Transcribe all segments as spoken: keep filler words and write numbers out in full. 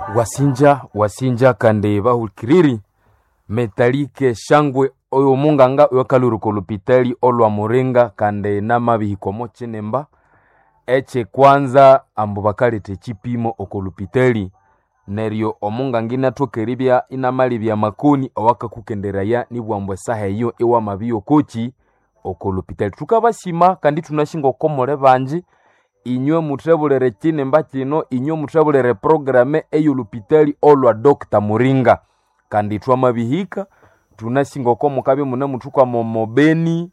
wasinja wasinja kande bahulkiriri metalike shangwe oyo munganga yokaluruko lupitali olwa murenga kande namabihikomo chinemba eche kwanza ambu bakalete chipimo okolupitali neryo omunganga inatokeribya inamalibya makoni owaka kukenderaya nibwambwe saha iyo ewa mabiyo kochi okolupitali tukabashima kandi tunashinga komole banji inywe mutrabulere chinemba kino inywe mutrabulere programe eyo lupitali olwa Doctor Muringa kandi twamabihika tunashinga komukabe muna mutukwa momo Beni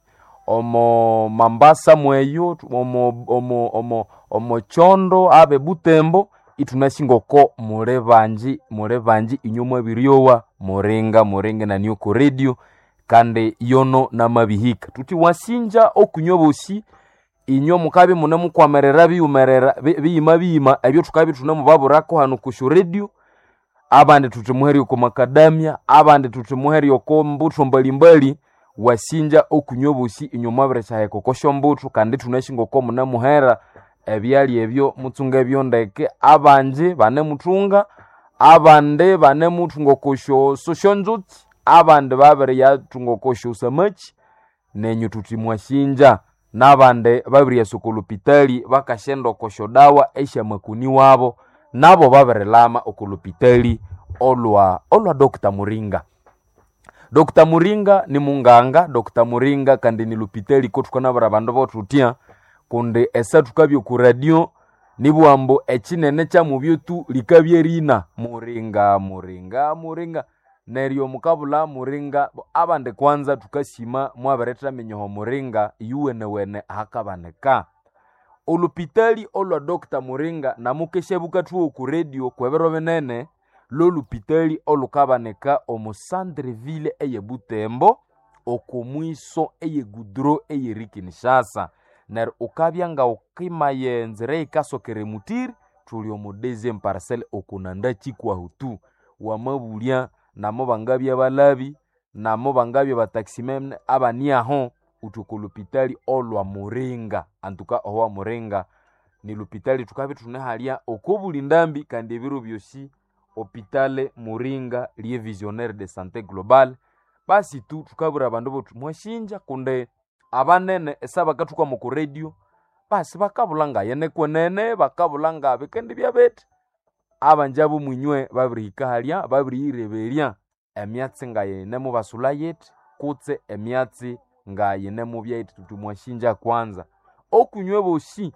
omo Mambasa mweyo omo omo omo omo Chondo abe Butembo itunashinga ko murebanji murebanji inyuma biryowa Muringa Muringa na Nyoko Radio kande yono namabihika tuti wasinja okunyoboshi inyo mukabe muna mukwamerera biyumerera biyima biyima ebyo tukabe tunamubaburako hano kusho radio abande tutemuheri ko makadamia abande tutemuheri ko mbuto mbalimbali wasinja okunyoboshi inyuma birechaye ko koshombuto kandi tunashinga ko muna muhera ebyali ebyo mutsunga byondeke abanje bane mutunga abande bane mutungo kosho soshonzuti abande babere ya tungo kosho samachi nenyu tutimwashinja nabande babiri ya sokolupitali bakashendo kosho dawa esha makuni wabo nabo baberelama okolupitali olwa olwa Doctor Muringa. Doctor Muringa ni munganga Doctor Muringa kandi ni lupitali ko tukana barabando botutia kunde esa tukabyo ku radio nibwambo echinene cha mubyotu likabyerina Muringa Muringa Muringa neryo mukabula Muringa abande kwanza tukashima mwabereta menyoho Muringa yuwene wene hakabaneka olupitali olwa Doctor Muringa namukeshebuka tuwo ku radio kwebero benene lo lupitali olukabaneka omu Centreville eye Butembo okomwiso eye Gudro eye Rikinshasa ner ukabyanga ukimaye nzire ikasokere mutiri tuli omu deuxième parcelle okunanda chikwa hutu wamabulya namo bangabya balabi namo bangabya bataximem abaniaho utukolupitali olwa Muringa antuka owa Muringa ni lupitali tukabe tunehalya okobulindambi kandi ebiro byoshi hôpital Muringa lié visionnaire de santé globale basi tu tukabura abandu botu mwashinja kunde abanene esaba katuka mu radio basi bakabulanga yene kwenene bakabulanga bikendi byabete abanjabu munywe babirika halya babirireberya emyatsi ngaye nemu basulayet kutse emyatsi ngaye nemu byait tutumwashinja kwanza okunywe boshi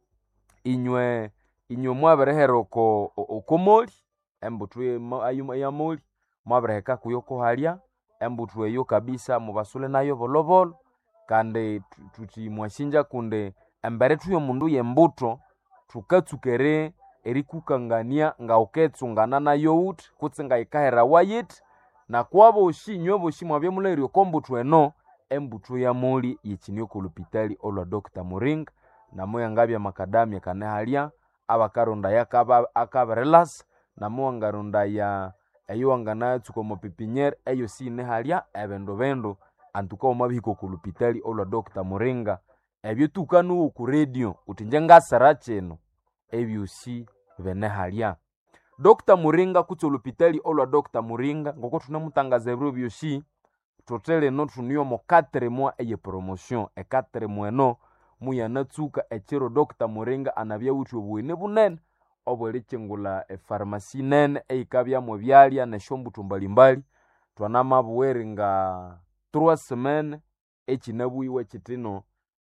inywe inywe mwaberehero ko okomoli embutwe ayuma ya moli mwabereka kuyoko halya embutwe yo kabisa mubasule nayo bolobolo kande tuti mwashinja kunde embere tuyo mundu yembuto tukatsukere erikukangania nga uketsungana nayo ut kutse nga ikahera wayit na kwabo oshinywe boshi mwabye mulerio kombutu eno embutu ya muli yichinyo kulupitali olwa Doctor Muringa na moya ngabya makadamia kane halya abakaronda yakaba akaberelas na moya ngaronda ya eyo ngana tsuko mo pipiniere eyo sine halya ebendo bendo antuka omabiko kulupitali olwa Doctor Muringa ebyo tukanu ku radio utinjenga saracheno ebyusi bene halya Doctor Muringa kutso lupitali olwa Doctor Muringa ngoko tunamutangaza ebyo byoshi totele no tuniyo mo quatre mois eye promotion e quatre mois no muyanatsuka echero Doctor Muringa anabya uti obwene bunene obwerekengula e pharmacie nene eikabya mu byalya na shombuto mbalimbali twanama buwere nga trois semaines echinabuiwe chitino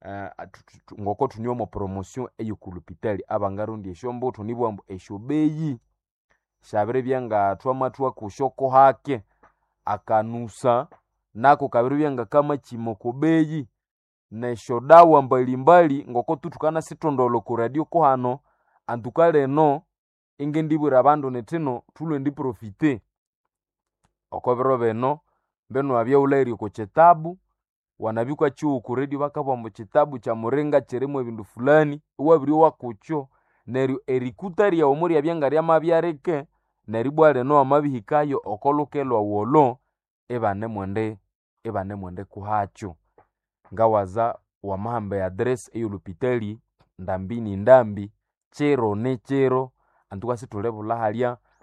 uh, ngoko tuniyo mo promotion eye kulupitali abangarundi eshombuto nibwambo eshobeyi shabire byanga twamatwa kushoko hake akanusa nako kabiri byanga kama chimokobeyi na shodawa mbalimbali ngoko tutukana sitondolo ku radio ko hano antukale no inge ndibura abandu netino tulwe ndi profite okobero beno beno abya uleri ko chetabu wanabikwa chiu ku radio bakabwa mu chetabu cha Muringa cheremo ebindu fulani wabiri wakucho neryo erikutari ya omuri abyanga rya mabyareke neribwale no amabihikayo okolokelwa wolo ebane mwende ebane mwende kuhacho ngawaza wa mahamba address eyo lupitali ndambini ndambi chero ne chero antuka situlebula halya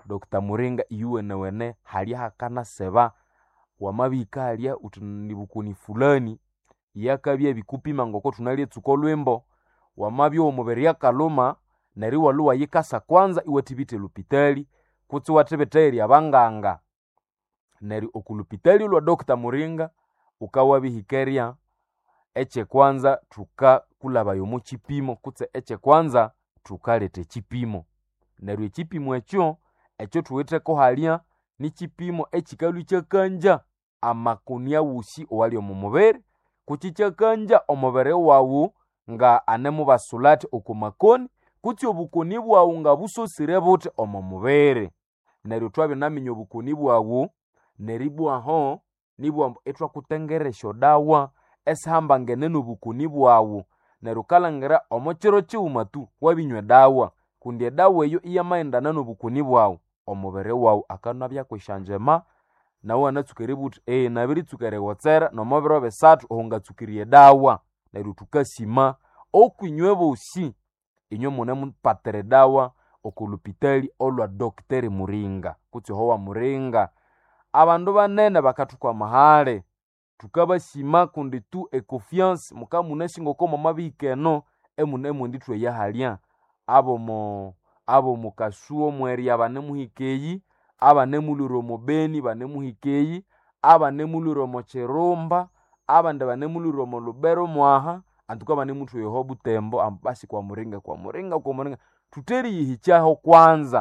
Doctor Muringa iyuwene wene halya hakana seba wamabika halya utunibukuni fulani yakabye bikupima ngoko tunali tsuko lwembo wamabyo omubiri yakaluma neri waluwa yikasa kwanza iwatibite lupitali kutsi watibeteri abanganga neri okulupitali lwa Doctor Muringa ukawabihikeria eche kwanza tuka kulaba yomu chipimo kutse eche kwanza tukalete chipimo neri echipimo echo echo tuwete ko halya ni chipimo echikalu chakanja amakunia wusi owali omumubere kuchichakanja omubere wawu nga anemu basulati okumakoni kuti obukoni bwawu nga busosire bote omumubere neryo twabe naminya obukoni bwawu neribwaho nibwa etwa kutengeresho dawa esihamba ngeneno obukoni bwawu neryo kalangira omochiro chiumatu wabinywe dawa kundi dawa eyo iyamaendana nobukoni bwawu omubere wawu akanabya kwishanjema nawe anatsukere buti eh nabiri tsukere wotsera nomubiro besatu ohungatsukirie dawa neryo tukasima okunywe bosi inyo mune mupatere dawa okulupitali olwa Doctor Muringa kuti howa Muringa abandu banene bakatukwa mahale tukabasima kundi tu e confiance mukamune singoko mabikeno emune munditwe yahalya abo mo abo mukasuo mweri abanemuhikeyi abanemuliro mobeni banemuhikeyi abanemuliro mocheromba abande banemuliro mo Lubero mwaha antuka banemutwe yeho Butembo ambasi kwa Muringa kwa Muringa kwa Muringa tuteri yihichaho kwanza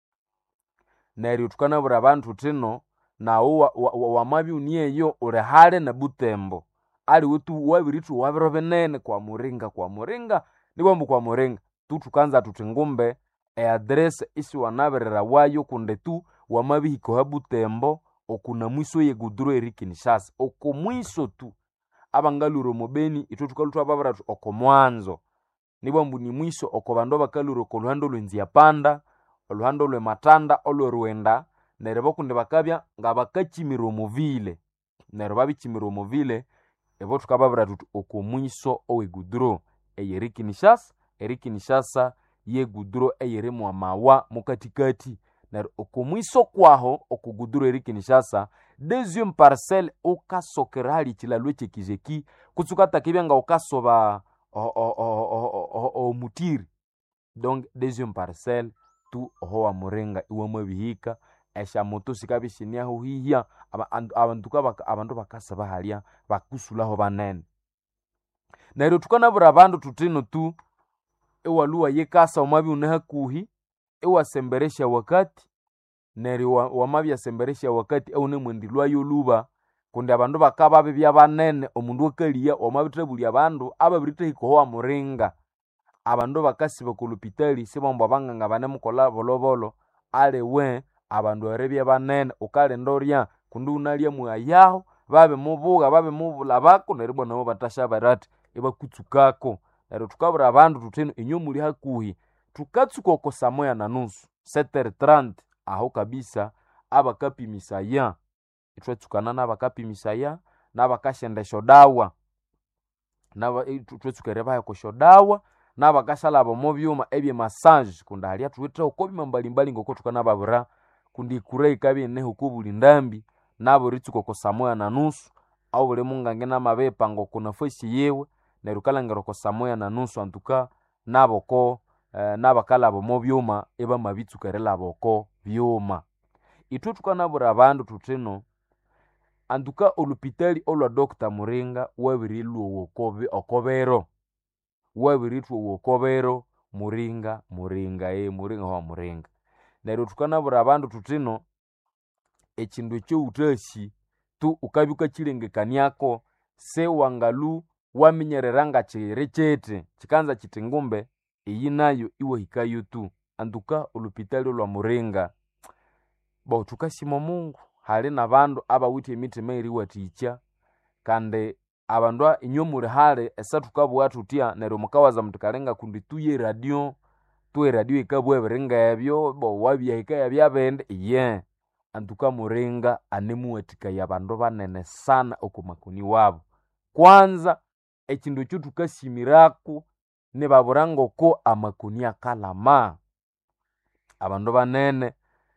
neryo tukanabura abantu tino na wa, wa, wa, wa mabi unieyo ule hale na Butembo ali wetu wabiritu wabiro benene kwa Muringa kwa Muringa nibombu kwa Muringa tu tukanza tutingumbe e address isi wanabirira wayo kunde tu wamabihiko ha Butembo okuna mwiso ye Guduro erikinishasa oko mwiso tu abangaluro mobeni ito tukalutu ababaratu oko mwanzo nibombu ni mwiso oko bando bakaluro ko luhando lwenzia panda oluhando lwe matanda olwo ruenda nerebo kunde bakabya ngabakachimiro movile nerebo babichimiro movile ebo tukababura tutu okomwiso owe Guduro eyerikinishasa erikinishasa ye Guduro eyeremu amawa mukatikati ner okomwiso kwaho okuguduro erikinishasa deuxième parcelle ukasokera hali chilalwe chekizeki kutsuka takibenga ukasoba o o o o o mutiri donc deuxième parcelle tu howa Muringa iwe mwebihika esha moto sikabishinia ho hihia abantu kabaka abantu bakasaba halya bakusulaho banene neryo tukanabura abantu tutino tu ewaluwa yekasa omabi unehakuhi ewasemberesha wakati neryo wamabya semberesha wakati eune mwendilwa yoluba kundi abantu bakaba bibya banene omundu wakaliya wamabitebuli abantu ababirite hikohowa Muringa abantu bakasiba kulupitali sibombo abanganga banemukola bolobolo alewe abantu erebya banene ukalendoria kundi unalya mwayaho babe mubuga babe mubula bako neribwa nabo batasha barati ebakutsukako neryo tukabura abantu tuteno inyo muli hakuhi tukatsuka oko samoya na nusu sept heures trente aho kabisa abakapimisaya itwetsukana nabakapimisaya nabakashendesho dawa naba itwetsukere bayo ko shodawa nabakashala bomo byuma ebye massage kundi halya tuwete oko bima mbali mbali ngoko tukanababura kundi kurei kabi ne hukubuli ndambi nabo ritsuka oko samoya na nusu au bule mungange na mabepa ngoko nafoshi yewe nerukalangero ko samoya na nusu antuka naboko eh, nabakala bomo byuma eba mabitsukerela boko byuma itu tukanabura abantu tutino antuka olupitali olwa Doctor Muringa wabirilwo wokobe okobero wabiritwo wokobero Muringa Muringa e Muringa wa Muringa neryo tukanabura abantu tutino echindu kyo utashi tu ukabika chilengekaniako se wangalu waminyereranga chirechete chikanza chitingumbe iyi nayo iwe hikayo tu antuka olupitali lwa Muringa bo tukashima Mungu hali na bandu abawite emitima eri waticha kande abandu inyo muli hali esatukabwa tutia neryo mukawaza mutikalenga kundi tuye radio tuye radio ikabwe biringa ebyo bo wabya hikaya byabende ye antuka Muringa anemuwatika yabandu banene sana okumakuni wabo kwanza ekindu kyo tukasimirako ne baburango ko amakuni akalama abandu banene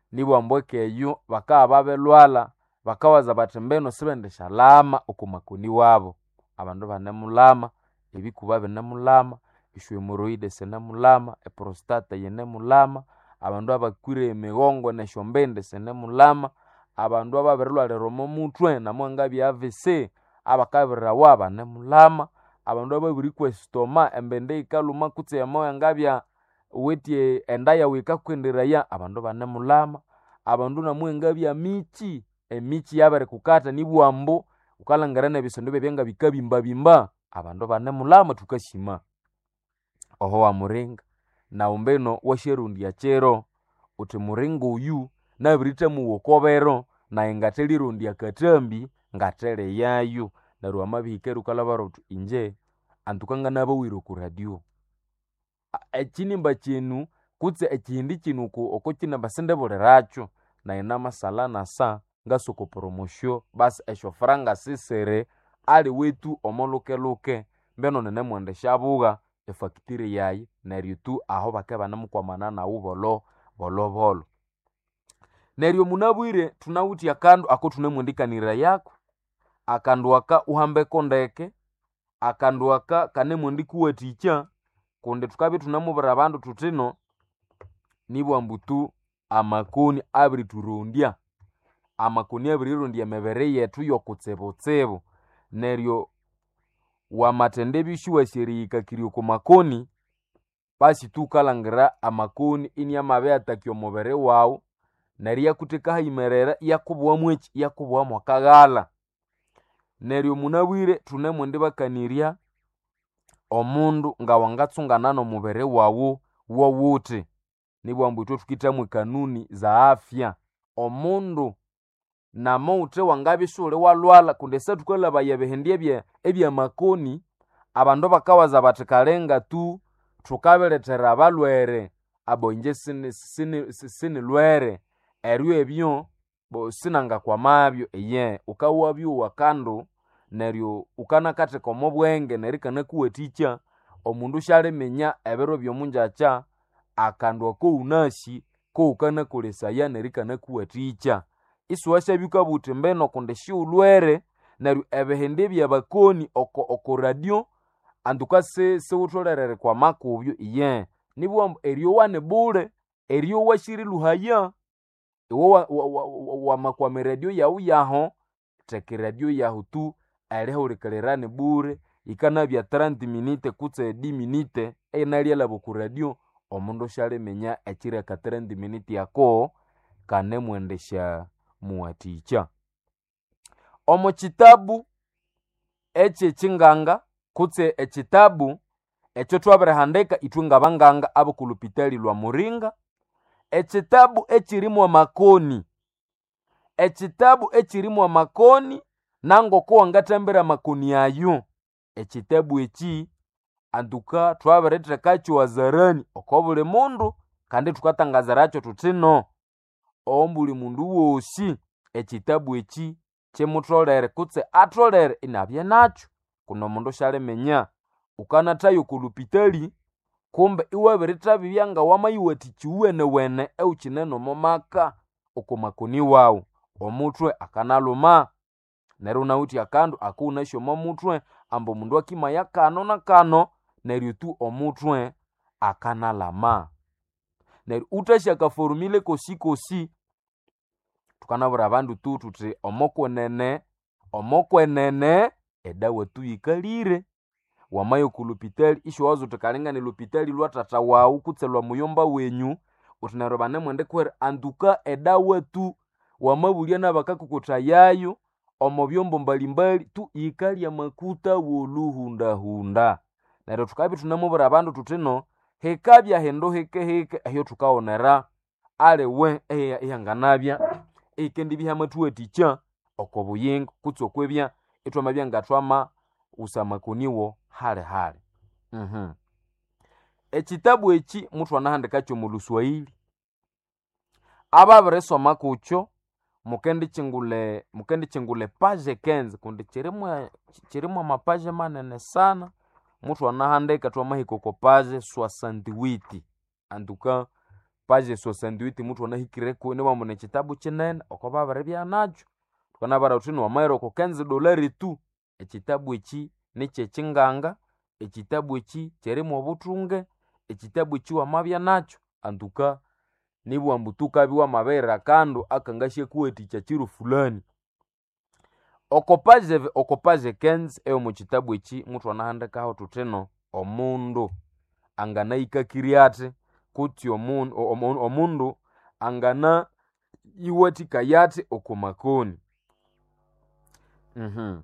nibo ambweke eyo bakaba babelwala bakawaza bati mbeno sibende shalama okumakoni wabo. Abandu banemulama, ebikuba binemulama, ishwemoroide senemulama, eprostata yenemulama, abandu abakwire emigongo neshombende senemulama, abandu ababirilwalira omo mutwe namwanga bya A V C abakabirawa banemulama, abandu ababirikwa estoma embende ikaluma kutse yamoya ngabya wetie endaya wikakwenderaya abandu banemulama, abandu namwenga bya michi emichi yabere kukata nibwambo ukalangarana bisondo byanga bikabimba bimba abandu banemulama tukashima oho wa muringa na umbeno washerundi ya chero uti muringa uyu nabirite muwokobero na ingateliro ya katambi ngatele yayo naru amabihikeru kalabaro inje antukanga nabo wiro ku radio ekinimba kinu kutse ekindi kinu ko okokina basende boleracho na inama sala na sa ngasoko promotion bas esho franga sisere ali wetu omoluke luke mbeno nene mwende shabuga efactory yayi neryo tu aho bakeba namukwamana na ubolo bolo bolo neryo munabwire tunawuti akandu ako tunemwendikanira yako akandu aka uhambe kondeke akandu aka kanemwendikuwaticha konde tukabe tunamubira abandu tutino nibwa mbutu amakoni abiri turundia amakoni abiri rundia mebere yetu yokutsebotsebo neryo wamatende bishuwa shirika kiriyo ku makoni basi tukalangira amakoni ini amabe atakyo mubere wawo nariya kuteka hayimerera yakubwa mweki yakubwa mwakagala neryo munabwire tunemwende bakaniria omundu nga wangatsungana no mubere wawo wowute nibwa mbwito tukitamwe kanuni za afya omundu na moute wangabishule walwala kundesa tukola bayebehendie bye ebya makoni abandu bakawaza batikalenga tu tukabeletera abalwere abonje sini sini sini lwere eryo ebyo bo sinanga kwa mabyo eye ukawabyo wakando neryo ukanakate komo bwenge nerikana kuweticha omundu shale menya ebero byo munjacha akandwa ko unashi ko ukana kolesaya nerikana kuweticha isuwasha bika butembeno kondeshi ulwere neryo ebehende bya bakoni oko oko radio anduka se se utolere kwa makubyo iye nibwo eriyo wane bure eriyo washiri luhaya iwo wa, wa, wa, wa, wa makwa radio yawu yaho teke radio yahu tu aleho likalerane bure ikana bya thirty minute kutse dix minute enalia labo ku radio omundu shale menya ekire ka thirty minute yako kane mwendesha muwaticha omo kitabu eche chinganga kutse ekitabu echo twabere handeka itwenga banganga abo kulupitali lwa muringa ekitabu echirimwa makoni ekitabu echirimwa makoni nango ko ngatambira makoni ayo ekitabu echi anduka twabere tekacho wazarani okobule mundu kandi tukatangazaracho tutino ombuli mundu wosi ekitabu echi chemutolere kutse atolere inabye nacho kuno mundu shale menya ukanatayo kulupitali kumbe iwe beritabi byanga wamayiwati chiwene wene euchineno momaka okumakoni wawo omutwe akanaluma neryo nauti akandu akunasho momutwe ambo mundu akima yakano na kano neryo tu omutwe akanalama neryo utashaka formule kosi kosi tukanabura abandu tu tuti omokwenene omokwenene edawa tu yikalire wamayo kulupitali isho wazo tukalengane lupitali lwa tata wawu kutselwa muyomba wenyu utinaro banemwende kwera anduka edawa tu wamabulia na bakakukuta yayo omo byombo mbalimbali tu yikalia makuta woluhunda hunda neryo tukabi tunamubura abandu tutino hekabya hendo heke heke ayo tukaonera alewe eyanganabya ekendi bihamatuwe ticha okobuyingo kutso kwebya etwamabya ngatwama usamakoniwo hale hale mhm ekitabu echi muthu anahandika kyo mu Luswahili ababere soma kucho mukendi chingule mukendi chingule page quinze kundi chirimwa chirimwa mapaje manene sana muthu anahandika twamahiko ko page soixante-huit anduka page soixante-huit mutu wanahikireko ni wamune chitabu chinene oko babere bya nacho tukanabara utini wa mairo ko quinze dolari tu ekitabu echi niche chinganga ekitabu echi cherimo obutunge ekitabu echi wamabya nacho antuka nibwa mbutuka biwa mabera kando akangashye kuweticha chiru fulani okopaje okopaje quinze eyo mu kitabu echi mutu anahandika aho tuteno omundu anganaika kiriate kuti omundu omundu angana iwatika yate okomakoni. Mhm.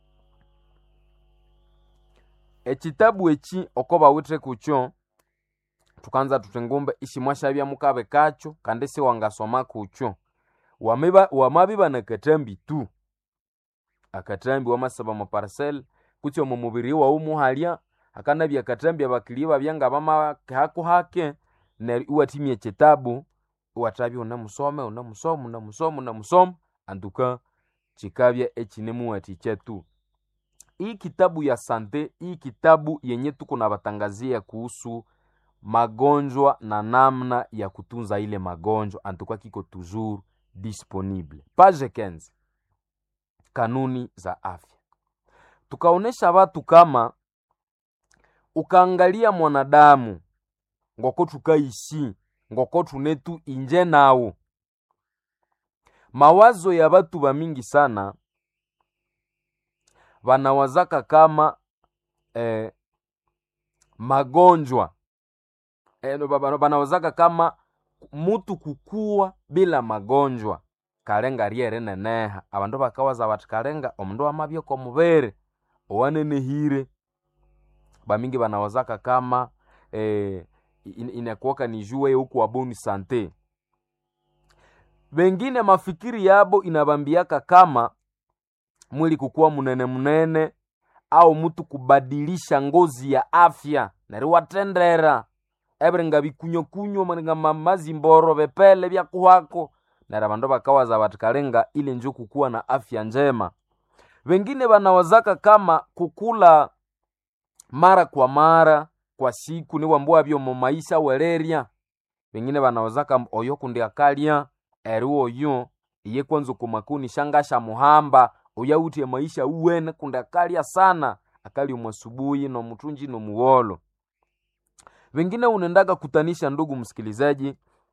Ekitabu echi okoba wite kucho tukanza tutengumbe ishimwashabya mukabe kacho kandi se wangasoma kucho wameba wamabiba na katambi tu akatambi wamasaba mu parcel kuti mu mubiri wa umuhalya akanabya katambi abakiliba byanga bama hako hake ne uwatimye kitabu watabi unamusome unamusoma unamusoma unamusoma antuka chikabya echinemu ati chetu. Hii kitabu ya sante, hii kitabu yenye tuko na batangazia kuhusu magonjwa na namna ya kutunza ile magonjwa antuka kiko toujours disponible. Page quinze. Kanuni za afya. Tukaonesha watu kama ukaangalia mwanadamu ngoko tukaishi ngoko tunetu inje nao mawazo ya watu ba mingi sana wanawazaka kama eh, magonjwa eh, wanawazaka kama mutu kukua bila magonjwa kalenga riere neneha abandu bakawaza bati kalenga omundu amabye ko mubere owanenehire bamingi banawazaka kama eh, in, inakuwaka ni jue huku waboni sante. Wengine mafikiri yabo inabambiaka kama mwili kukua munene munene au mutu kubadilisha ngozi ya afya nari watendera ebrenga bikunyo kunyo manga mamazi mboro bepele bya kuhako nara bandu bakawaza batikalenga ile njo kukua na afya njema. Wengine banawazaka kama kukula mara kwa mara kwa siku ni wambua byo mu maisha wereria. Wengine banawazaka oyo kundi akalia eru oyo iye kwanzo kumakuni shangasha muhamba oyauti ya maisha uwene kundi akalia sana akali umasubuhi no mutunji no muwolo. Wengine unendaga kutanisha ndugu msikilizaji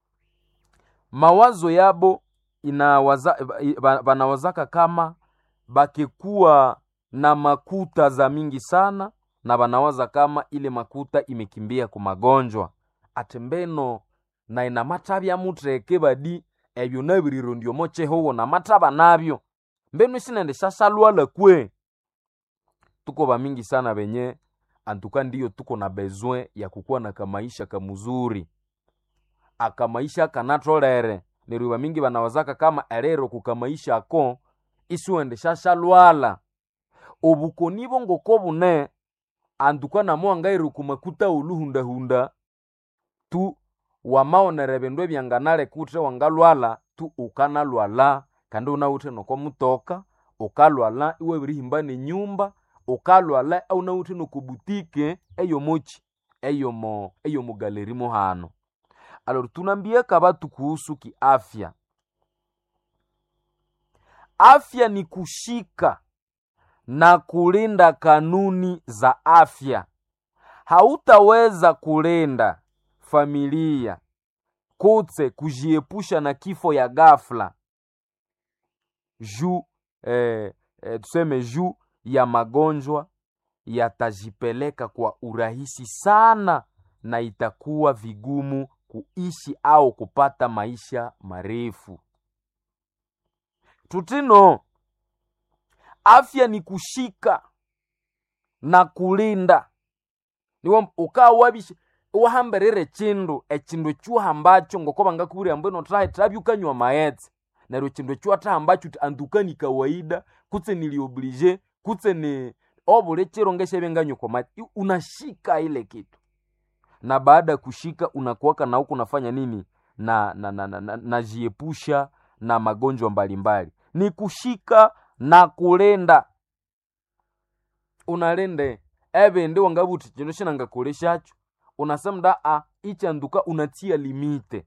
mawazo yabo inawaza banawazaka kama bakikuwa na makuta za mingi sana na banawaza kama ile makuta imekimbia ku magonjwa atembeno na ina matabya mutreke badi ebyo nabiriro ndio moche howo na mataba nabyo mbenu sinende shasalwala kwe tuko ba mingi sana benye antuka ndio tuko na besoin ya kukua na kamaisha kamuzuri akamaisha kanatolere niruba mingi banawazaka kama erero kukamaisha ako isuende shashalwala obukonibo ngokobune antuka na mwangairu kumakuta uluhunda hunda tu wamaonere bendwe byanganale kutre wangalwala tu ukanalwala kandi unaute noko mutoka ukalwala iwe birihimbane nyumba ukalwala au naute no kubutike eyo mochi eyo mo eyo mu galeri mo hano. Alors tunambia kabatu kuhusu kiafya. Afya ni kushika na kulinda kanuni za afya. Hautaweza kulinda familia kutse kujiepusha na kifo ya ghafla juu eh, eh, tuseme juu ya magonjwa yatajipeleka kwa urahisi sana na itakuwa vigumu kuishi au kupata maisha marefu. Tutino afya ni kushika na kulinda. Niwo ukawabishi uhamberere chindu echindu chuha ambacho ngokoba ngakuburi ambeno trahe trabyukanywa maetse naro chindu chuha ta ambacho andukani kawaida kutse nilioblige kutse ni obule chirongeshe benganyo kwa mati unashika ile kitu na baada kushika unakuwaka na huko unafanya nini na na na, na, na, na jiepusha na magonjwa mbalimbali. Ni kushika na kulenda unalende ebe ndi wangabuti chino shinanga koleshacho unasemda a icha nduka unatia limite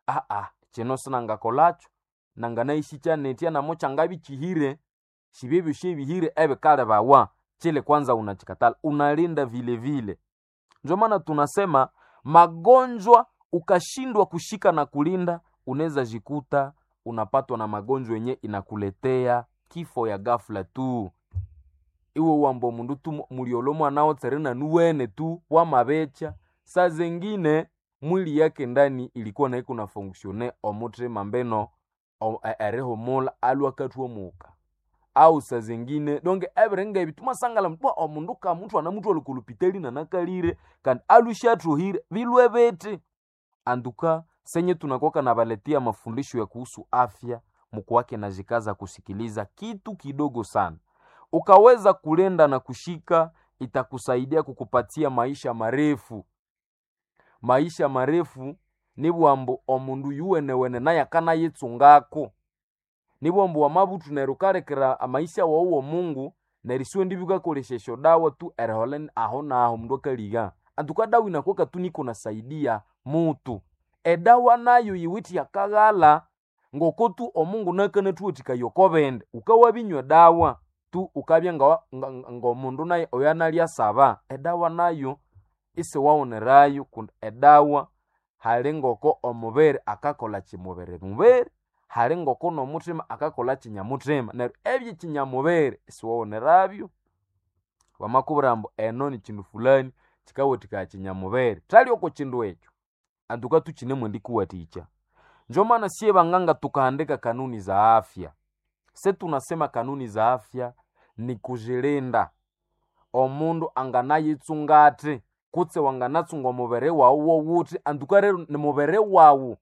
ah ah chino sinanga kolacho nangana isicha netia na mocha ngabi chihire shibebe shebihire ebe kale bawa chile kwanza unachikatala unalinda vile vile. Ndio maana tunasema magonjwa ukashindwa kushika na kulinda unaweza jikuta unapatwa na magonjwa yenye inakuletea kifo ya ghafla tu. Iwe wambo mundu tu muliolomo nao terena nuwene tu wa mabecha saa zingine mwili yake ndani ilikuwa na iko na fonctionner omutre mambeno ereho mola alwa katwa muka au saa zingine donge everenge bituma sangala mtwa omundu ka mtu ana mtu olukulupiteli na nakalire kandi alushatro hire bilwe bete anduka senye tunakoka na baletia mafundisho ya kuhusu afya mko wake na jikaza kusikiliza kitu kidogo sana ukaweza kulenda na kushika itakusaidia kukupatia maisha marefu. Maisha marefu ni bwambo omundu yuwene wene na yakana yetsungako ni bwambo wamabutu nerukarekera maisha wa uwo Mungu nerisiwe ndibuka koleshesho dawa tu erholen aho na aho mndo kaliga antuka dawa inakoka tu niko nasaidia mutu edawa nayo yiwiti yakagala ngokotu omungu nakane tuotika yokobende ukawabinywa dawa tu ukabya nga ngo mundu naye oyanalya saba edawa nayo ise waonerayo kund edawa halengoko omubere akakola chimubere mubere halengoko no mutima akakola chinyamutima na ebye chinyamubere ise waonerabyo wamakuburambo eno ni chindu fulani chikawotika chinyamubere tali oko chindu echo anduka tuchine mwendi kuwaticha. Ndio maana sie banganga tukaandika kanuni za afya. Se tunasema kanuni za afya ni kujilinda. Omundu anganaye tsungate kutse wanganatsunga mubere wawo wuti anduka rero ni mubere wawo.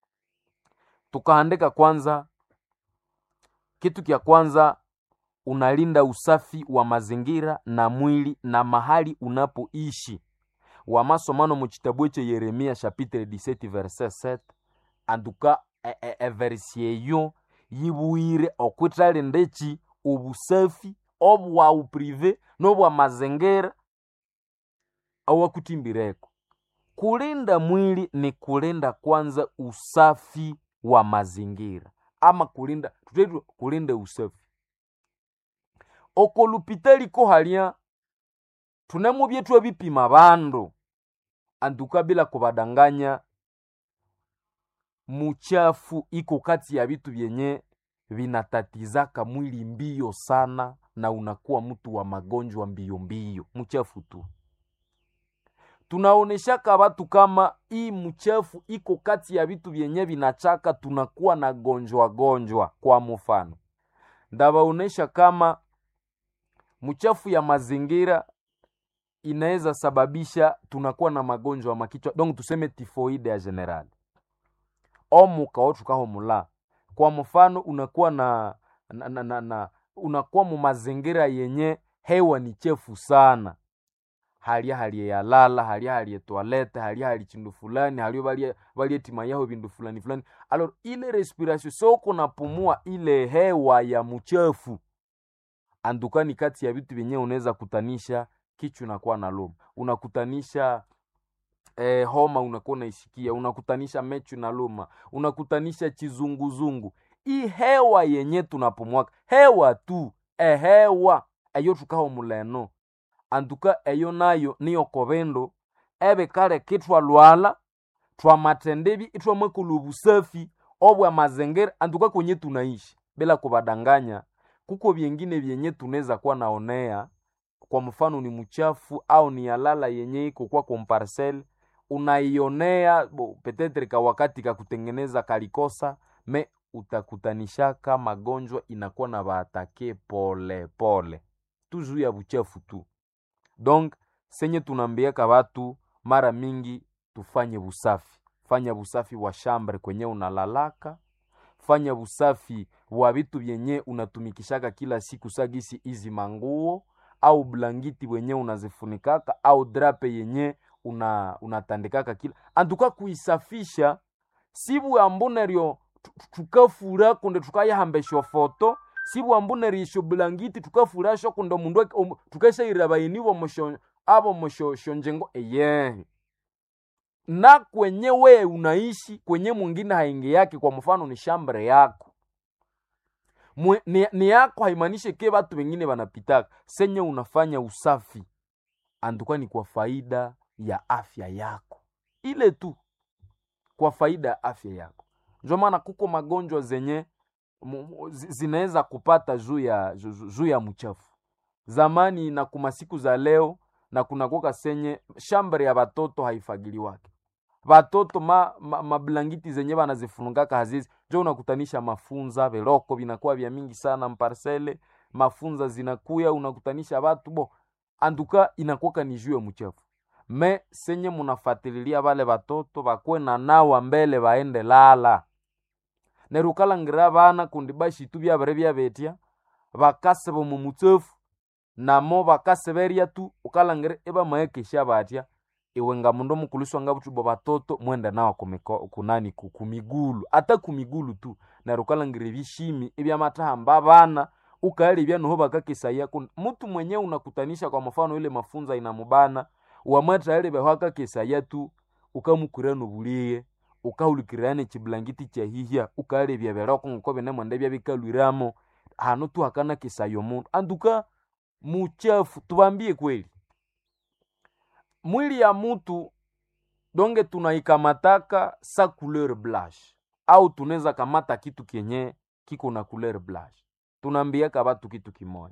Tukaandika kwanza kitu kia kwanza unalinda usafi wa mazingira na mwili na mahali unapoishi. Wa masomano mu kitabu cha Yeremia chapitre dix-sept verset sept anduka e, e, e verset yo yibuire okwitale ndechi obusafi obwa uprive nobwa mazingira awakutimbireko. Kulinda mwili ni kulinda kwanza usafi wa mazingira ama kulinda tutetu kulinda usafi okolupitali ko halia tunamo byetu bipima bando anduka bila kubadanganya muchafu iko kati ya vitu vyenye vinatatizaka mwili mbio sana na unakuwa mtu wa magonjwa mbio mbio muchafu tu. Tunaoneshaka watu kama hii mchafu iko kati ya vitu vyenye vinachaka tunakuwa na gonjwa gonjwa. Kwa mfano ndabaonesha kama mchafu ya mazingira inaweza sababisha tunakuwa na magonjwa makichwa donc tuseme typhoide ya general omuka otukaho mula. Kwa mfano unakuwa na, na, na, na, na unakuwa mu mazingira yenye hewa ni chefu sana, halia halia ya lala, halia halia toilette, halia halia chindu fulani, halia balia balia tima yao bindu fulani fulani. Alors ile respiration soko na pumua ile hewa ya mchafu andukani kati ya vitu vyenye unaweza kutanisha kichwa inakuwa na loma, unakutanisha eh, homa unakuwa unaisikia, unakutanisha mechu na loma, unakutanisha chizunguzungu. Hii hewa yenye tunapumua hewa tu eh, hewa ayo tukaho muleno anduka eyo nayo niyo kobendo ebe kale kitwa lwala twa matendebi itwa makulubu safi obwa mazingira anduka kwenye tunaishi bila kubadanganya. Kuko vyengine vyenye tunaweza kuwa naonea, kwa mfano ni mchafu au ni alala yenye iko kwa komparcel unaionea petetre ka wakati ka kutengeneza kalikosa me utakutanishaka magonjwa inakuwa na baatake pole pole tuzu ya buchafu tu. Donc senye tunambiaka watu mara mingi tufanye busafi. Fanya busafi wa shambre kwenye unalalaka, fanya busafi wa vitu vyenye unatumikishaka kila siku sagisi izi manguo au blangiti wenye unazifunikaka au drape yenye una unatandikaka kila antuka kuisafisha sibu ambunerio tukafura kunde tukaya hambesho foto sibu ambuneri isho blangiti tukafura sho kunde mundu um, tukasha irabayiniwo mosho abo mosho shonjengo eye na kwenye we unaishi kwenye mwingine haingi yake. Kwa mfano ni shambre yako Mwe, ni, ni yako haimanishe ke watu wengine wanapitaka. Senye unafanya usafi anduka ni kwa faida ya afya yako, ile tu kwa faida ya afya yako. Ndio maana kuko magonjwa zenye zinaweza kupata juu ya juu ya mchafu. Zamani na kuma siku za leo na kuna koka senye shambre ya batoto haifagili wake. Batoto ma, ma, mablangiti zenye banazifunungaka hazizi. Jo unakutanisha mafunza, veloko vinakuwa vya mingi sana mparcele, mafunza zinakuya unakutanisha watu bo. Anduka inakuwa ni juu ya mchafu. Me senye munafatililia wale batoto bakwe na nawa mbele baende lala. Nerukala ngira bana kundibashi tu bya bare bya betia bakase bo mu mutsefu na mo bakase beria tu ukala ngira eba maeke shabatia iwenga mundo mukuliswa ngabutu bo batoto mwenda nawa kumiko kunani kumigulu ata kumigulu tu nerukala ngira bishimi ebya matahamba bana ukali bya no bakakisaya kun mtu mwenyewe unakutanisha kwa mfano ile mafunza inamubana uamata ile behaka kisaya tu ukamukurano buliye ukaulikirane chiblangiti cha hihia ukale bya beroko ngobe ne mwende bya bikalwiramo hano tu hakana kisayo muntu anduka muchafu. Tubambie kweli mwili ya mtu donge tunaikamataka sa couleur blanche au tuneza kamata kitu kenye kiko na couleur blanche. Tunaambia ka watu kitu kimoja,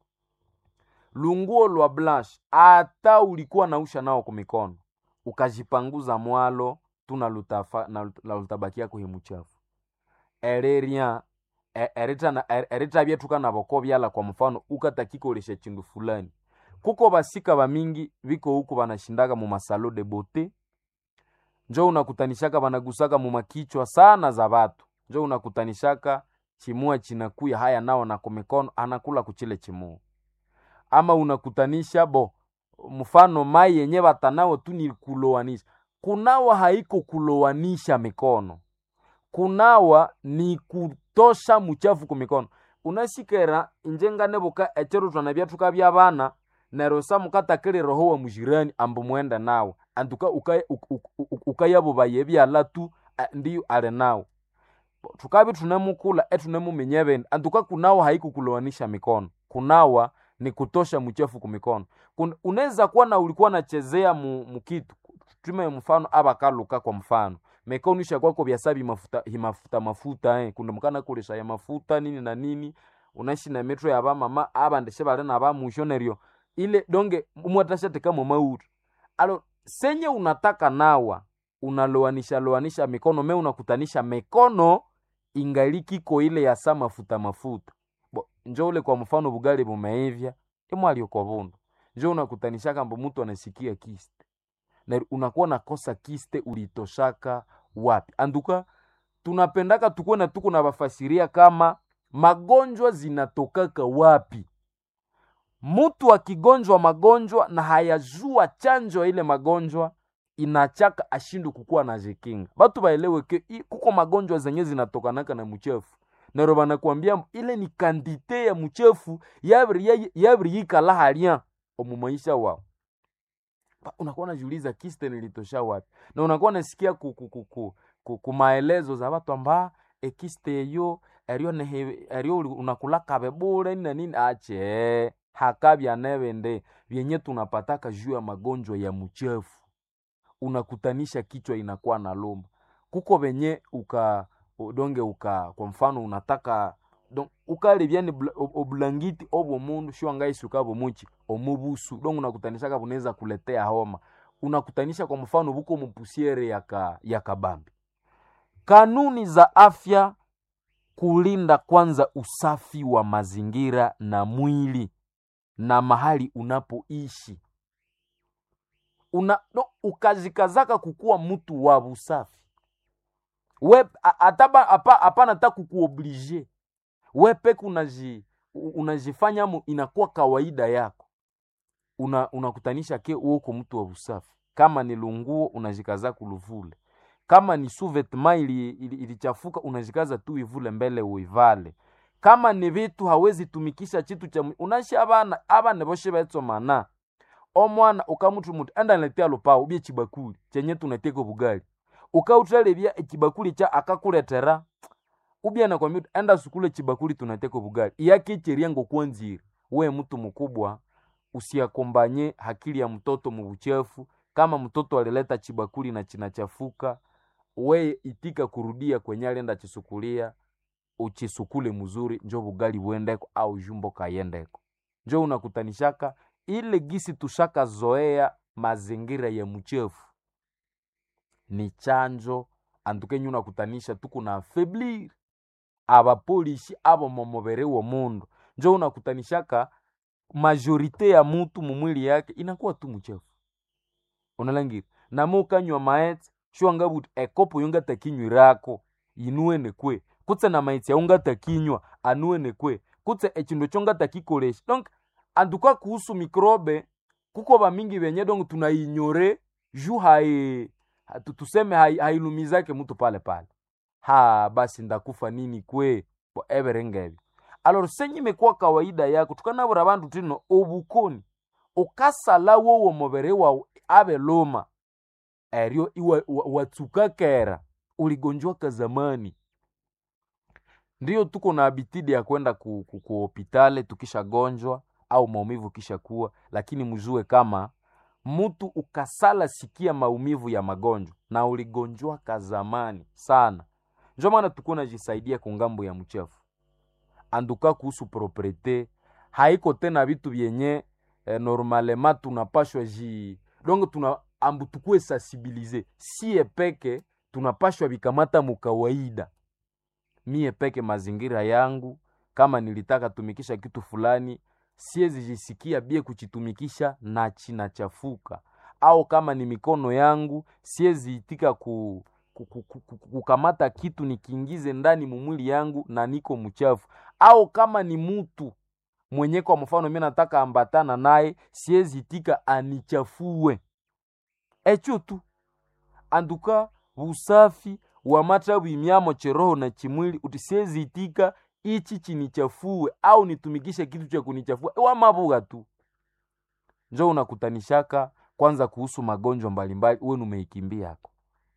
lunguo lwa blanche ata ulikuwa nausha nao kwa mikono ukajipanguza mwalo tuna lutafa na lutabakia kwa himuchafu ereria erita na erita bya tukana boko byala. Kwa mfano ukatakikolesha chindu fulani, kuko basika ba mingi biko huko banashindaga mu masalo de beauté, njoo unakutanishaka banagusaka mu makichwa sana za watu, njoo unakutanishaka chimua chinakuya haya nao na kwa mikono anakula kuchile chimua. Ama unakutanisha bo mfano mai yenye batanao tu ni kulowanisha. Kunawa haiko kulowanisha mikono, kunawa ni kutosha muchafu ku mikono. Unashikera injenga neboka echero twanabya tukabya bana nerosa mukatakere roho wa mujirani ambu mwenda nawo anduka ukaya ukayabo bayebya latu ndiyo ale nawo tukabi tunamukula etunemumenyebe anduka kunawa haiko kulowanisha mikono. Kunawa ni kutosha mchafu ku mikono. Unaweza kuwa na ulikuwa nachezea mu, mukitu tume mfano abakaluka kwa mfano mikono isha kwako byasabi mafuta mafuta mafuta eh kundumukana kulesha ya mafuta nini na nini unaishi na metro ya ba mama abandeshe bale na ba mushonerio ile donge umwatashate kama mautu alo senye unataka nawa unaloanisha loanisha mikono me unakutanisha mikono ingaliki ko ile ya sama mafuta mafuta bo njoo ule kwa mfano bugali bumeivya imo aliyoko vundo njoo unakutanisha kama mtu anasikia kiste na unakuwa nakosa kiste ulitoshaka wapi. Anduka tunapendaka tukuwe na tuko na bafasiria kama magonjwa zinatokaka wapi. Mtu akigonjwa magonjwa na hayajua chanjo ile magonjwa inachaka ashindu kukua na jikinga. Batu baelewe ke kuko magonjwa zenye zinatokanaka na mchefu. Na roba nakwambia ile ni kandite ya mchefu yabri yabri yikala halia omumaisha wao. Unakuwa unajiuliza kiste nilitosha wapi. Na unakuwa unasikia kukukuku kumaelezo za watu amba e kiste yo erio ne erio unakulaka bebure na nini ache hakabya nevende vyenye tunapataka juu ya magonjwa ya mchefu. Unakutanisha kichwa inakuwa na loma. Kuko venye uka donge uka kwa mfano unataka donc ukali byani oblangiti obo mundu sho ngaisi ukabo muchi omubusu donc unakutanisha kabuneza kuletea homa. Unakutanisha kwa mfano buko mpusiere yaka yakabambi. Kanuni za afya kulinda kwanza usafi wa mazingira na mwili na mahali unapoishi. Una no, ukazikazaka kukua mtu wa usafi. We ataba apa hapana ta kukuoblige. We peke unaji unajifanya mu inakuwa kawaida yako. Una unakutanisha ke uko mtu wa usafi. Kama ni lunguo unajikaza kuluvule. Kama ni sous-vêtement ili ilichafuka ili unajikaza tu ivule mbele uivale. Kama ni vitu hawezi tumikisha chitu cha unashi abana abana boshe betso mana. omwana ukamutu mutu enda niletea lupao ubye chibakuli chenye tunateka bugali ukautalebya ekibakuli cha akakuletera ubye na kwa mtu enda sukule chibakuli tunateka bugali yake cheriango kwanzira. We mtu mkubwa usiakombanye hakili ya mtoto mubuchafu. Kama mtoto alileta chibakuli na chinachafuka, we itika kurudia kwenye alenda chisukulia, uchisukule mzuri njo bugali buendeko au jumbo kayendeko. Njo unakutanishaka ile gisi tushaka zoea mazingira ya mchafu ni chanjo anduke nyuna kutanisha tuku na afeblir aba polishi abo momobere wo mundu. Njo unakutanishaka majorite ya mutu mumwili yake inakuwa tu mchafu. Unalangira na mukanywa maeti shwa ngabuti ekopo yunga takinywa rako inuene kwe kutse na maeti ya unga takinywa anuene kwe kutse echindo chonga takikoleshi. Donc anduka kuhusu mikrobe kuko ba mingi benye donc tunainyore ju hai tuseme hai hailumizake mtu pale pale. Ha basi ndakufa nini kwe bo everengebi. Alors senyi mekuwa kawaida yako tukanabura bantu tino obukoni ukasala wowo mobere wa abe loma erio iwa watsuka kera uligonjwa ka zamani. Ndiyo tuko na abitidi ya kwenda ku, ku, ku hospitali tukisha gonjwa au maumivu kisha kuwa, lakini mjue kama mtu ukasala sikia maumivu ya magonjwa na uligonjwa ka zamani sana. Ndio maana tuko na jisaidia kungambo ya mchafu. Anduka kuhusu propriete haiko tena vitu vyenye eh, normalement tunapashwa ji donc tuna ambu tukue sensibiliser si peke tunapashwa bikamata mukawaida. Mie peke mazingira yangu kama nilitaka tumikisha kitu fulani siezi jisikia bie kuchitumikisha na china chafuka, au kama ni mikono yangu siezi itika ku kukamata kitu nikiingize ndani mumwili yangu na niko mchafu, au kama ni mtu mwenye kwa mfano mimi nataka ambatana naye siezi itika anichafue. Echo tu anduka usafi wa matabu imyamo cheroho na chimwili utisiezi itika ichi chinichafue au nitumikishe kitu cha kunichafua wa mabuga tu. Njo unakutanishaka kwanza kuhusu magonjwa mbalimbali uwe numeikimbia yako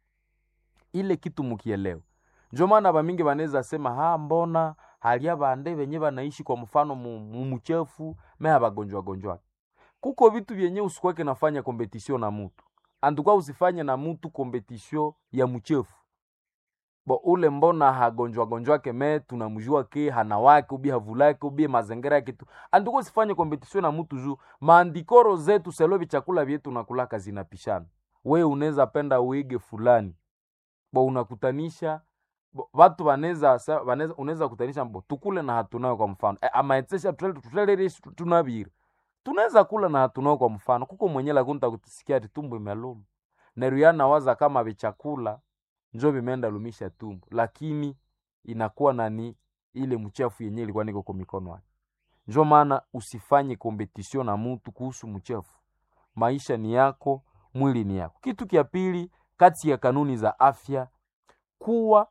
ile kitu mukielewa. Njo maana ba mingi baneza sema ha mbona halia bande benye banaishi kwa mfano mumuchefu meha bagonjwa gonjwa. Kuko vitu vyenye usikwake nafanya competition na mtu. Anduka usifanye na mtu competition ya mchefu. Bo ule mbona hagonjwa gonjwa ke me tunamjua ke hana wake ubi havulake ubi mazingira yake tu. Anduka usifanye competition na mtu juu maandikoro zetu selobi chakula vyetu nakulaka zinapishana. We unaweza penda uige fulani. Bo unakutanisha bo, watu waneza waneza unaweza kutanisha mbo tukule na hatunayo kwa mfano. E, ama etesha tutele tunabiri. Tunaweza kula na hatunayo kwa mfano. Kuko mwenye la kunta kutisikia tumbo imeluma. Neruyana waza kama vichakula njo vimeenda lumisha tumbo, lakini inakuwa nani ile mchafu yenyewe ilikuwa niko kwa mikono yake. Njo maana usifanye competition na mtu kuhusu mchafu. Maisha ni yako, mwili ni yako. Kitu kia pili kati ya kanuni za afya, kuwa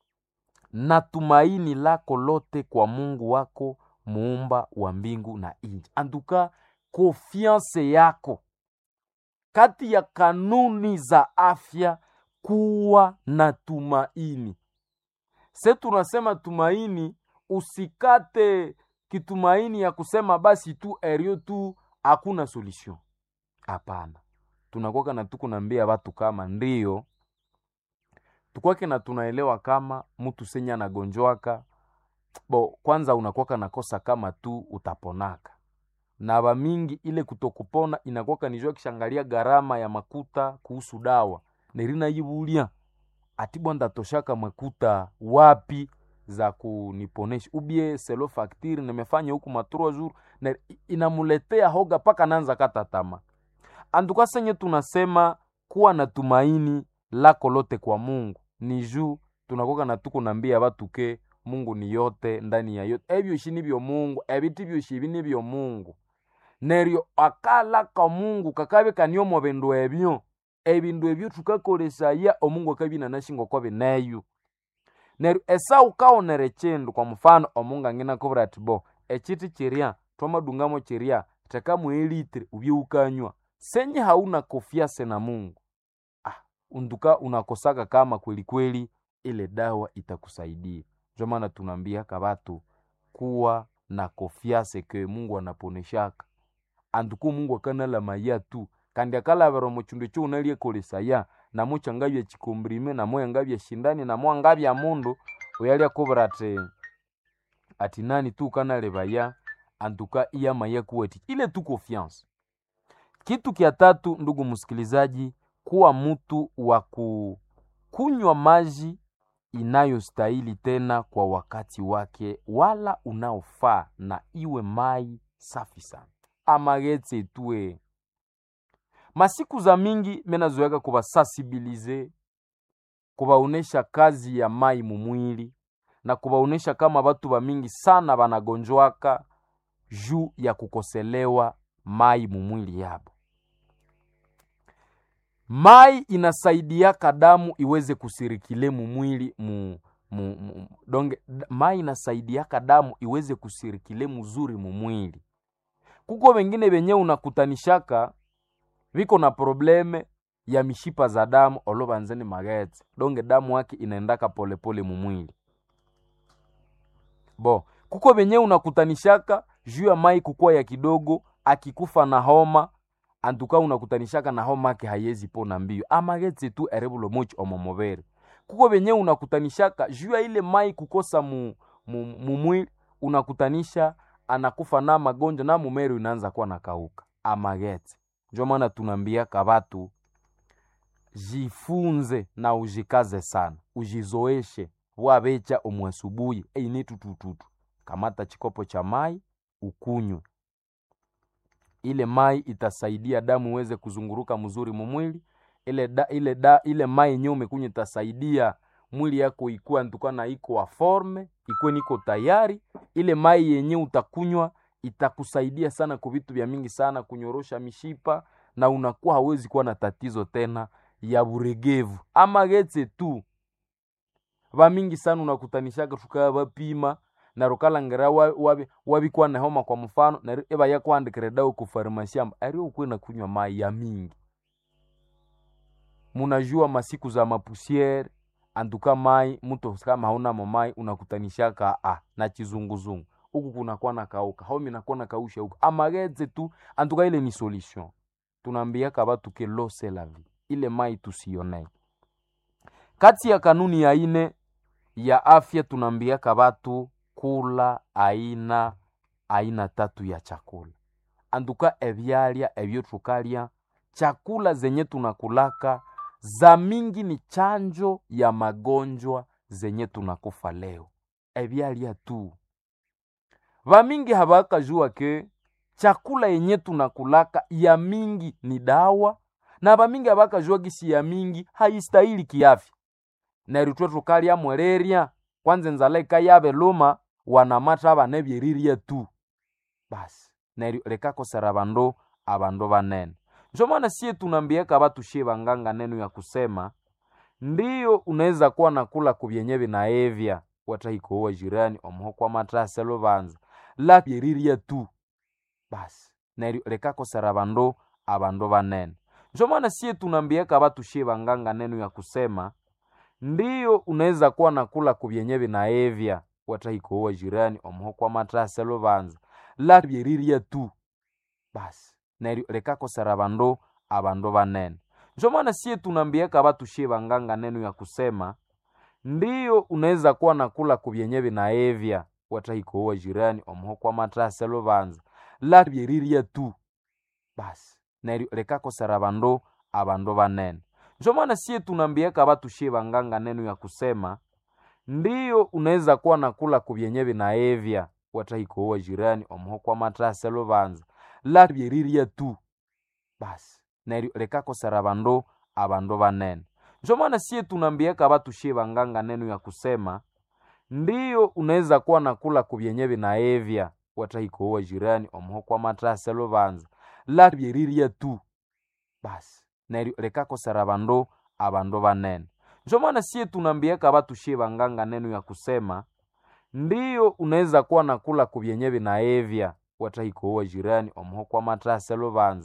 na tumaini lako lote kwa Mungu wako muumba wa mbingu na nchi. Anduka confiance yako kati ya kanuni za afya, kuwa na tumaini. Se tunasema tumaini, usikate kitumaini ya kusema basi tu erio tu hakuna solution. Hapana. Tunakuwa na tuko naambia watu kama ndio tukwake na tunaelewa kama mtu senya na gonjwaka bo kwanza unakuwa na kosa kama tu utaponaka. Na ba mingi ile kutokupona inakuwa nijua kishangalia gharama ya makuta kuhusu dawa. Nerina yibulia atibwa ndatoshaka makuta wapi za kuniponesha ubie selo facture nimefanya huku matro jour na inamuletea hoga paka nanza kata tama. Anduka senye tunasema kuwa na tumaini lako lote kwa Mungu ni juu tunakoka na tuko naambia watu ke Mungu ni yote ndani ya yote. Ebyo shini byo Mungu, ebiti byo shibini byo Mungu. Nerio akala ka Mungu kakabe kanyo mo bendo ebyo. Ebindu ebyo tukakolesa ya omungu akabina nashingo kwa beneyu. Nerio esa ukaonere chendo kwa mfano omunga ngina kubra tibo. Echiti chiria, toma dungamo chiria, teka mu elitre ubye ukanywa. senye hauna confiance na Mungu, ah, unduka unakosaka kama kweli kweli ile dawa itakusaidia. Ndio maana tunaambia kabatu kuwa na confiance ke Mungu anaponeshaka. Anduku Mungu akanala maya tu kandi akala vero muchundu cyo unalie kolesaya na mucha ngabye chikombrime na moya ngabye shindani na moya ngabye mundu uyali akobrate ati nani tu kanale baya anduka iya maya kuweti ile tu confiance. Kitu kia tatu, ndugu msikilizaji, kuwa mtu wa kunywa maji inayostahili tena kwa wakati wake wala unaofaa, na iwe mai safi sana. Amagetse tuwe masiku za mingi menazoeka kuba sensibilize, kubaonesha kazi ya mai mumwili na kubaonesha kama batu ba mingi sana banagonjwaka juu ya kukoselewa mai mumwili yabo. Mai inasaidia damu iweze kusirikile mumwili mu, mu, mu donge mai inasaidia damu iweze kusirikile mzuri mumwili. Kuko wengine benye unakutanishaka viko na probleme ya mishipa za damu oloba nzeni magetse, donge damu yake inaendaka polepole mumwili. Bo, kuko benye unakutanishaka juu ya mai kukua ya kidogo, akikufa na homa, antuka unakutanishaka na homa yake hayezi pona mbio. Amagetse tu erebulo mochi omomobere. Kuko benye unakutanishaka juu ya ile mai kukosa mu, mu, mumwili, unakutanisha anakufa na magonjwa na mumero inaanza kuwa nakauka. Amagetse. Ndio maana tunaambia kabatu jifunze na ujikaze sana. Ujizoeshe wabecha omwasubuhi eini tutututu. Kamata chikopo cha mai ukunywe. Ile mai itasaidia damu iweze kuzunguruka mzuri mumwili. Ile da, ile da, ile mai yenyewe umekunywa itasaidia mwili yako ikuwa ntukana iko wa forme, ikuwe niko tayari. Ile mai yenyewe utakunywa itakusaidia sana kwa vitu vya mingi sana, kunyorosha mishipa na unakuwa hawezi kuwa na tatizo tena ya buregevu. Amagetse tu ba mingi sana unakutanishaka tukaya bapima na rukala ngera wabi wabi kwa na homa kwa mfano na eba yako andikere dawa ku farmasi amba ari ukwenda kunywa mai ya mingi. Munajua masiku za mapusiere anduka mai mtu kama hauna mai unakutanishaka ah na chizunguzungu huku kuna kwa na kauka homi na kwa na kausha huku. Amagetse tu anduka ile ni solution. Tunaambia kabatu ke lo c'est la vie, ile mai tusione. Kati ya kanuni ya ine ya afya tunaambia kabatu kula aina aina tatu ya chakula. Anduka ebyalya ebyo tukalya, chakula zenye tunakulaka za mingi ni chanjo ya magonjwa zenye tunakufa leo. Ebyalya tu. Va mingi habaka jua ke chakula yenye tunakulaka ya mingi ni dawa, na ba mingi habaka jua gisi ya mingi haistahili kiafya. Na ritwe tukalya mwereria kwanza nzala ikayabe luma wanamata abanebyeriria tu. Basi na reka kosera bando abando banene. Ndio maana sie tunaambia kabatu sheba nganga neno ya kusema ndiyo unaweza kuwa nakula kubyenyewe na evya watahiko wa jirani omho kwa matrase lobanza la byeriria tu. Basi na reka kosera bando abando banene. Ndio maana sie tunaambia kabatu sheba nganga neno ya kusema ndiyo unaweza kuwa nakula kubyenyewe na evya watahiko wa jirani omho kwa matrase lobanza la byeriria tu. Basi na reka kosera bando abando banene. Ndio maana sie tunaambia kabatu sheba nganga neno ya kusema ndiyo unaweza kuwa nakula kubyenyewe na evya watahiko wa jirani omho kwa matrase lobanza la byeriria tu. Basi na reka kosera bando abando banene. Ndio maana sie tunaambia kabatu sheba nganga neno ya kusema ndiyo unaweza kuwa nakula kubyenyewe na evya watahiko wa jirani omho kwa matrase lobanza la byeriria tu. Basi na reka kosera bando abando banene. Ndio maana sie tunaambia kabatu sheba nganga neno ya kusema ndiyo unaweza kuwa nakula kubyenyewe na evya watahiko wa jirani omho kwa matrase lobanza la byeriria tu. Basi na reka kosera bando abando banene. Ndio maana sie tunaambia kabatu sheba nganga neno ya kusema ndiyo unaweza kuwa nakula kubyenyewe na evya watahiko wa jirani omho kwa matrase lobanza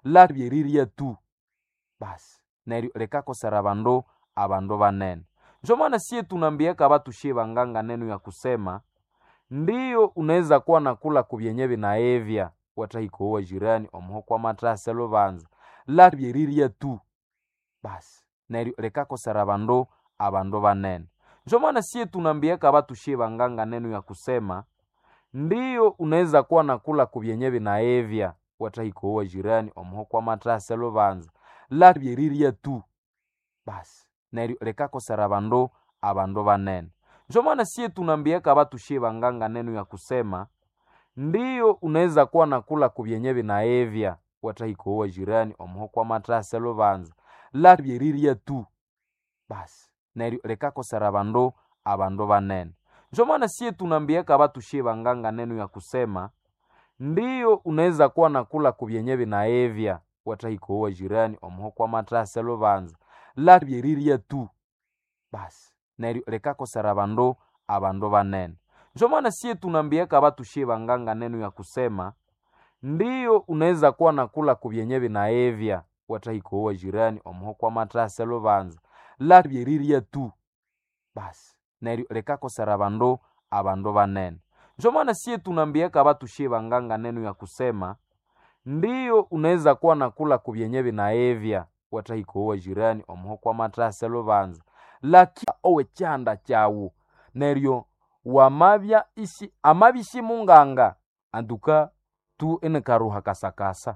la byeriria tu basi neryo likakosera abandu abandu banene. Ndio maana sie tunaambiaka watu shie banganga neno ya kusema ndiyo unaweza kuwa nakula kubyenye binaevya watahiko wa jirani omuho kwa matrase lubanza la byeriria tu basi neryo likakosera abandu abandu banene. Ndio maana sie tunaambiaka watu shie banganga neno ya kusema ndiyo unaweza kuwa nakula kubyenye binaevya watahiko wa jirani omuho kwa matrase lubanza la byeriria tu basi neryo likakosera abandu abandu banene. Ndio maana sie tunaambiaka watu shie banganga neno ya kusema ndiyo unaweza kuwa nakula kubyenye binaevya watahiko wa jirani omuho kwa matrase lubanza la byeriria tu basi neryo likakosera abandu abandu banene. Ndio maana sie tunaambiaka watu shie banganga neno ya kusema ndiyo unaweza kuwa nakula kubyenye binaevya watahiko wa jirani omuho kwa matrase lubanza la byeriria tu basi neryo likakosera abandu abandu banene. Ndio maana sie tunaambiaka watu shie banganga neno ya kusema ndiyo unaweza kuwa nakula kubyenye binaevya watahiko wa jirani omuho kwa matrase lubanza la byeriria tu basi neryo likakosera abandu abandu banene. Ndio maana sie tunaambiaka watu shie banganga neno ya kusema ndiyo unaweza kuwa nakula kubyenye binaevya watahiko wa jirani omuho kwa matrase lubanza laki owe chanda chawu neryo wamabya isi amabishi munganga anduka tu enekaruha kasakasa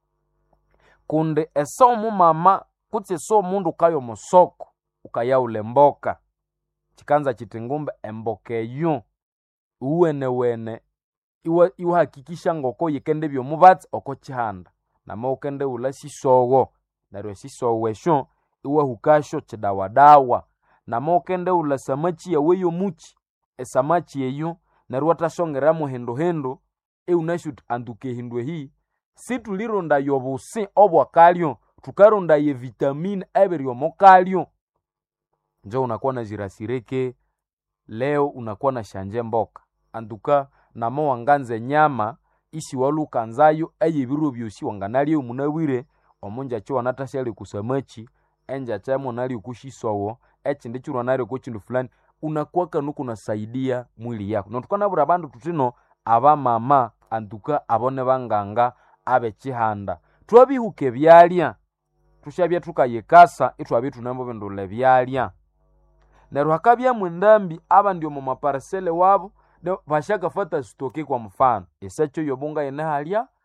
kunde eso mumama kutse so mundu kayo musoko ukayaule mboka chikanza chitengumbe embokeyo uwene wene iwa iwa hakikisha ngoko yikende byo mubatsi oko chihanda nama ukende ula sisogo neryo sisogo esho iwa hukasho chidawadawa nama ukende ula samachi yaweyo muchi esamachi eyo neryo watashongera mu hendo hendo e unashut anduke hindwe hii situlironda yobusi obwakalyo tukaronda ye vitamine ebiryo mokalyo njo unakuwa na jirasireke leo unakuwa na shanje mboka anduka namo wanganze nyama isi walukanzayo eye biro byosi wanganali umunawire omunja cyo wanatashali kusamachi enja chamo nali kushisowo ekindi chiro nali ko kindu fulani unakuwa kanuko nasaidia mwili yako notukana bura bandu tutino aba mama anduka abone banganga abe chihanda twabihuke byalya tushabya tukayekasa itwabi tunambo bendole byalya neryo hakabya mwendambi aba ndio mu maparcele wabo bashaka fata stoke kwa mfano esacho yobunga ene halya